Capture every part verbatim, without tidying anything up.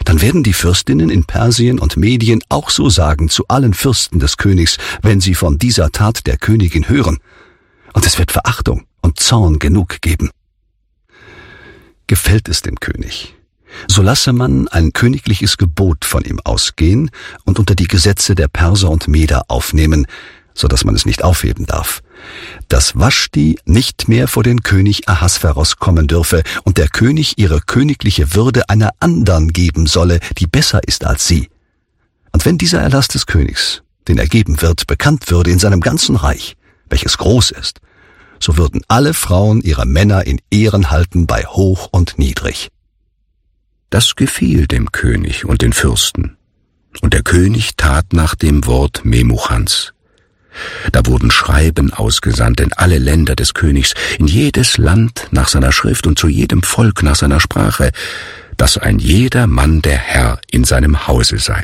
dann werden die Fürstinnen in Persien und Medien auch so sagen zu allen Fürsten des Königs, wenn sie von dieser Tat der Königin hören. Und es wird Verachtung und Zorn genug geben. Gefällt es dem König, so lasse man ein königliches Gebot von ihm ausgehen und unter die Gesetze der Perser und Meder aufnehmen, so dass man es nicht aufheben darf, dass Vaschti nicht mehr vor den König Ahasveros kommen dürfe und der König ihre königliche Würde einer andern geben solle, die besser ist als sie. Und wenn dieser Erlass des Königs, den er geben wird, bekannt würde in seinem ganzen Reich, welches groß ist, so würden alle Frauen ihre Männer in Ehren halten bei hoch und niedrig. Das gefiel dem König und den Fürsten, und der König tat nach dem Wort Memuchans. Da wurden Schreiben ausgesandt in alle Länder des Königs, in jedes Land nach seiner Schrift und zu jedem Volk nach seiner Sprache, dass ein jeder Mann der Herr in seinem Hause sei.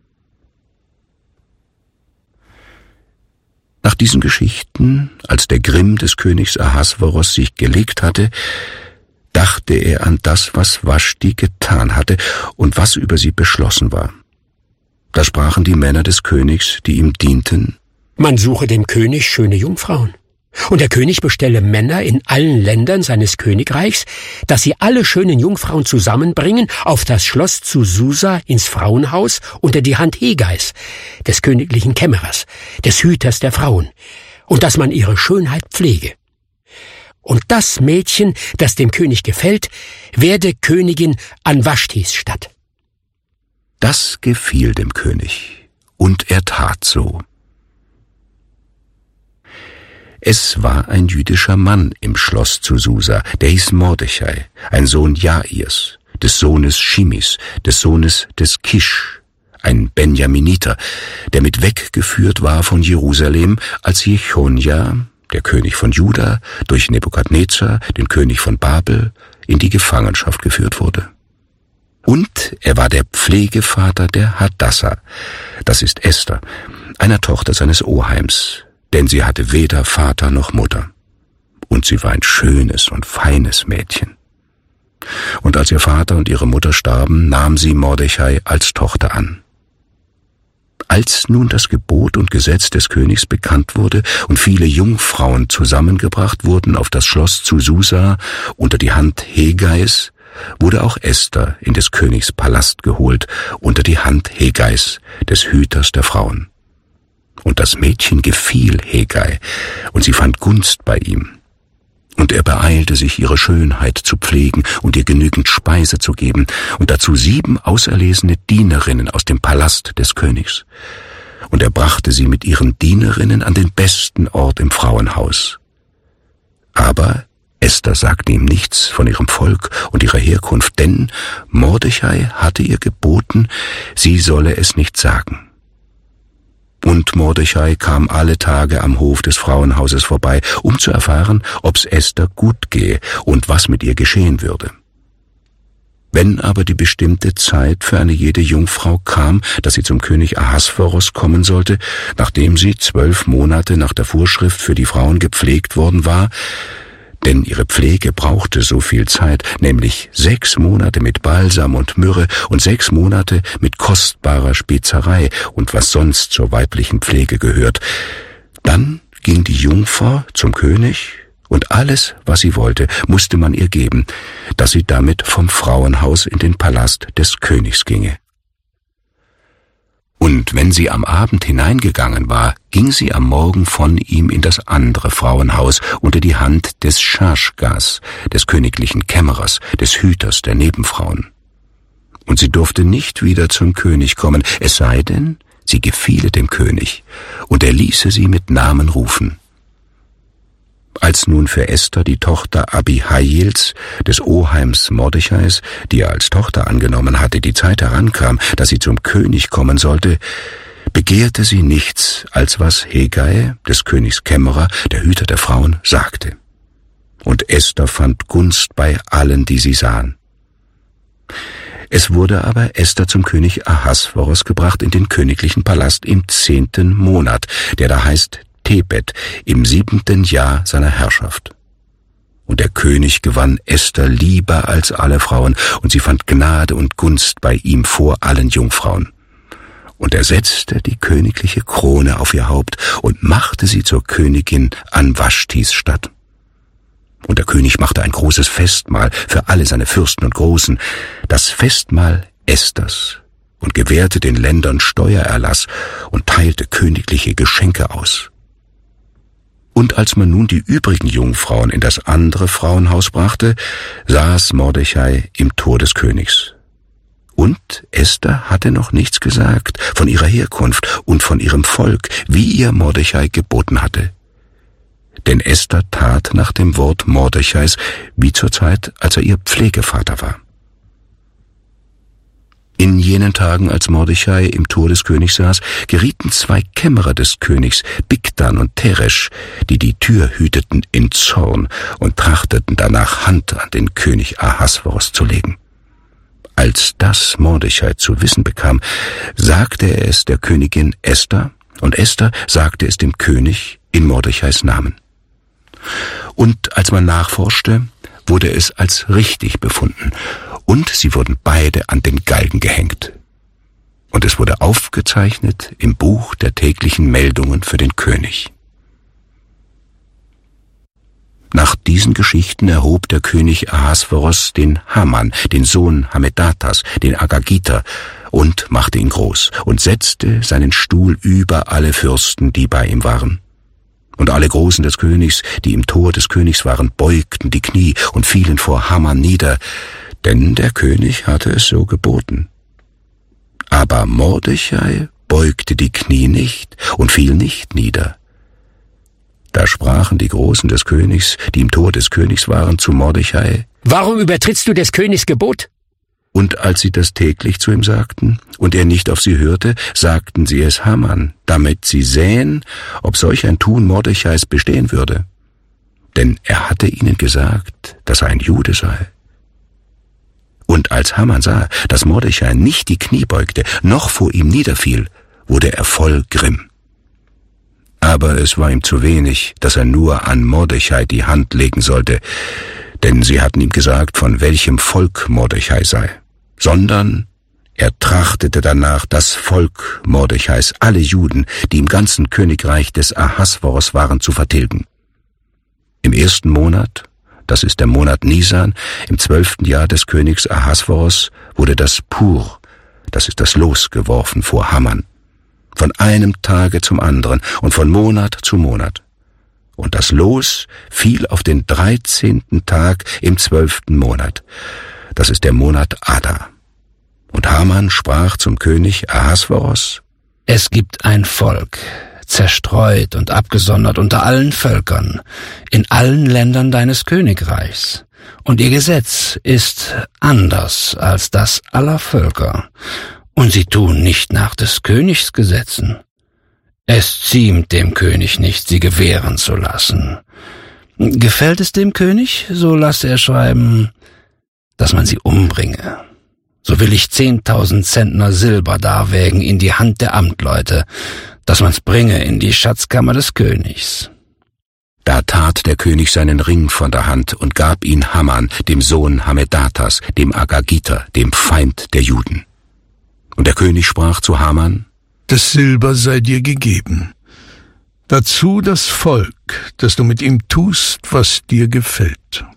Nach diesen Geschichten, als der Grimm des Königs Ahasveros sich gelegt hatte, dachte er an das, was Vaschti getan hatte und was über sie beschlossen war. Da sprachen die Männer des Königs, die ihm dienten: Man suche dem König schöne Jungfrauen. Und der König bestelle Männer in allen Ländern seines Königreichs, dass sie alle schönen Jungfrauen zusammenbringen auf das Schloss zu Susa ins Frauenhaus unter die Hand Hegais, des königlichen Kämmerers, des Hüters der Frauen, und dass man ihre Schönheit pflege. Und das Mädchen, das dem König gefällt, werde Königin an Vaschtis Statt. Das gefiel dem König, und er tat so. Es war ein jüdischer Mann im Schloss zu Susa, der hieß Mordechai, ein Sohn Jairs, des Sohnes Shimis, des Sohnes des Kisch, ein Benjaminiter, der mit weggeführt war von Jerusalem, als Jechonja, der König von Juda, durch Nebukadnezar, den König von Babel, in die Gefangenschaft geführt wurde. Und er war der Pflegevater der Hadassa, das ist Esther, einer Tochter seines Oheims, denn sie hatte weder Vater noch Mutter. Und sie war ein schönes und feines Mädchen. Und als ihr Vater und ihre Mutter starben, nahm sie Mordechai als Tochter an. Als nun das Gebot und Gesetz des Königs bekannt wurde und viele Jungfrauen zusammengebracht wurden auf das Schloss zu Susa unter die Hand Hegais, wurde auch Esther in des Königs Palast geholt unter die Hand Hegais, des Hüters der Frauen. Und das Mädchen gefiel Hegai, und sie fand Gunst bei ihm. Und er beeilte sich, ihre Schönheit zu pflegen und ihr genügend Speise zu geben, und dazu sieben auserlesene Dienerinnen aus dem Palast des Königs. Und er brachte sie mit ihren Dienerinnen an den besten Ort im Frauenhaus. Aber Esther sagte ihm nichts von ihrem Volk und ihrer Herkunft, denn Mordechai hatte ihr geboten, sie solle es nicht sagen. Und Mordechai kam alle Tage am Hof des Frauenhauses vorbei, um zu erfahren, ob's Esther gut gehe und was mit ihr geschehen würde. Wenn aber die bestimmte Zeit für eine jede Jungfrau kam, dass sie zum König Ahasveros kommen sollte, nachdem sie zwölf Monate nach der Vorschrift für die Frauen gepflegt worden war, denn ihre Pflege brauchte so viel Zeit, nämlich sechs Monate mit Balsam und Myrrhe und sechs Monate mit kostbarer Spezerei und was sonst zur weiblichen Pflege gehört. Dann ging die Jungfrau zum König, und alles, was sie wollte, musste man ihr geben, dass sie damit vom Frauenhaus in den Palast des Königs ginge. Und wenn sie am Abend hineingegangen war, ging sie am Morgen von ihm in das andere Frauenhaus unter die Hand des Schaschgas, des königlichen Kämmerers, des Hüters der Nebenfrauen. Und sie durfte nicht wieder zum König kommen, es sei denn, sie gefiele dem König, und er ließe sie mit Namen rufen. Als nun für Esther die Tochter Abihails, des Oheims Mordechais, die er als Tochter angenommen hatte, die Zeit herankam, dass sie zum König kommen sollte, begehrte sie nichts, als was Hegai, des Königs Kämmerer, der Hüter der Frauen, sagte. Und Esther fand Gunst bei allen, die sie sahen. Es wurde aber Esther zum König Ahasveros gebracht in den königlichen Palast im zehnten Monat, der da heißt Tebet, im siebenten Jahr seiner Herrschaft. Und der König gewann Esther lieber als alle Frauen, und sie fand Gnade und Gunst bei ihm vor allen Jungfrauen. Und er setzte die königliche Krone auf ihr Haupt und machte sie zur Königin an Waschtis Statt. Und der König machte ein großes Festmahl für alle seine Fürsten und Großen, das Festmahl Esthers, und gewährte den Ländern Steuererlass und teilte königliche Geschenke aus. Und als man nun die übrigen Jungfrauen in das andere Frauenhaus brachte, saß Mordechai im Tor des Königs. Und Esther hatte noch nichts gesagt von ihrer Herkunft und von ihrem Volk, wie ihr Mordechai geboten hatte. Denn Esther tat nach dem Wort Mordechais, wie zur Zeit, als er ihr Pflegevater war. In jenen Tagen, als Mordechai im Tor des Königs saß, gerieten zwei Kämmerer des Königs, Bigdan und Teresch, die die Tür hüteten, in Zorn und trachteten danach, Hand an den König Ahasveros zu legen. Als das Mordechai zu wissen bekam, sagte er es der Königin Esther, und Esther sagte es dem König in Mordechais Namen. Und als man nachforschte, wurde es als richtig befunden, und sie wurden beide an den Galgen gehängt. Und es wurde aufgezeichnet im Buch der täglichen Meldungen für den König. Nach diesen Geschichten erhob der König Ahasveros den Haman, den Sohn Hamedatas, den Agagiter, und machte ihn groß und setzte seinen Stuhl über alle Fürsten, die bei ihm waren. Und alle Großen des Königs, die im Tor des Königs waren, beugten die Knie und fielen vor Haman nieder, denn der König hatte es so geboten. Aber Mordechai beugte die Knie nicht und fiel nicht nieder. Da sprachen die Großen des Königs, die im Tor des Königs waren, zu Mordechai: Warum übertrittst du des Königs Gebot? Und als sie das täglich zu ihm sagten, und er nicht auf sie hörte, sagten sie es Haman, damit sie sähen, ob solch ein Tun Mordechais bestehen würde. Denn er hatte ihnen gesagt, dass er ein Jude sei. Und als Haman sah, dass Mordechai nicht die Knie beugte, noch vor ihm niederfiel, wurde er voll Grimm. Aber es war ihm zu wenig, dass er nur an Mordechai die Hand legen sollte, denn sie hatten ihm gesagt, von welchem Volk Mordechai sei, sondern er trachtete danach, das Volk Mordechais, alle Juden, die im ganzen Königreich des Ahasveros waren, zu vertilgen. Im ersten Monat, das ist der Monat Nisan, im zwölften Jahr des Königs Ahasveros, wurde das Pur, das ist das Los, geworfen vor Haman, von einem Tage zum anderen und von Monat zu Monat. Und das Los fiel auf den dreizehnten Tag im zwölften Monat. Das ist der Monat Adar. Und Haman sprach zum König Ahasveros: Es gibt ein Volk, zerstreut und abgesondert unter allen Völkern, in allen Ländern deines Königreichs. Und ihr Gesetz ist anders als das aller Völker. Und sie tun nicht nach des Königs Gesetzen. Es ziemt dem König nicht, sie gewähren zu lassen. Gefällt es dem König, so lasse er schreiben, dass man sie umbringe. So will ich zehntausend Zentner Silber darwägen in die Hand der Amtleute, dass man's bringe in die Schatzkammer des Königs. Da tat der König seinen Ring von der Hand und gab ihn Haman, dem Sohn Hamedatas, dem Agagiter, dem Feind der Juden. Und der König sprach zu Haman: Das Silber sei dir gegeben. Dazu das Volk, dass du mit ihm tust, was dir gefällt.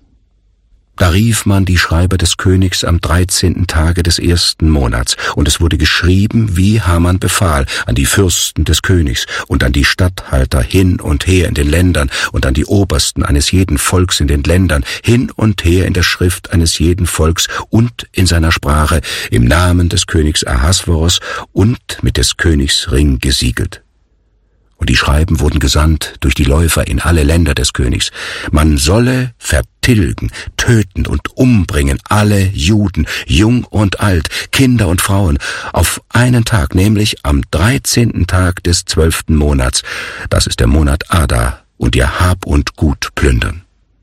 Da rief man die Schreiber des Königs am dreizehnten Tage des ersten Monats, und es wurde geschrieben, wie Haman befahl, an die Fürsten des Königs und an die Statthalter hin und her in den Ländern und an die Obersten eines jeden Volks in den Ländern, hin und her in der Schrift eines jeden Volks und in seiner Sprache, im Namen des Königs Ahasveros und mit des Königs Ring gesiegelt. Und die Schreiben wurden gesandt durch die Läufer in alle Länder des Königs. Man solle vertilgen, töten und umbringen alle Juden, jung und alt, Kinder und Frauen, auf einen Tag, nämlich am dreizehnten Tag des zwölften Monats, das ist der Monat Adar, und ihr Hab und Gut plündern.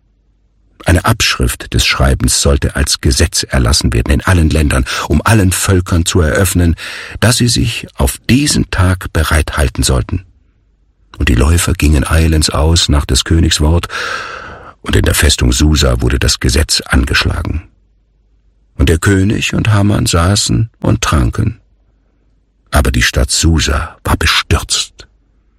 Eine Abschrift des Schreibens sollte als Gesetz erlassen werden in allen Ländern, um allen Völkern zu eröffnen, dass sie sich auf diesen Tag bereithalten sollten. Und die Läufer gingen eilends aus nach des Königs Wort, und in der Festung Susa wurde das Gesetz angeschlagen. Und der König und Haman saßen und tranken. Aber die Stadt Susa war bestürzt.